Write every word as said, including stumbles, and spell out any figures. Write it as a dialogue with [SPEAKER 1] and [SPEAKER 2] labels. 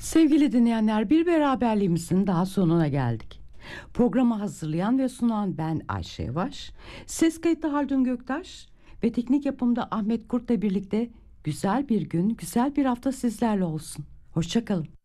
[SPEAKER 1] Sevgili dinleyenler, bir beraberliğimizin daha sonuna geldik. Programı hazırlayan ve sunan ben Ayşe Yavaş, ses kayıtı Haldun Göktaş ve teknik yapımda Ahmet Kurt'la birlikte güzel bir gün, güzel bir hafta sizlerle olsun. Hoşça kalın.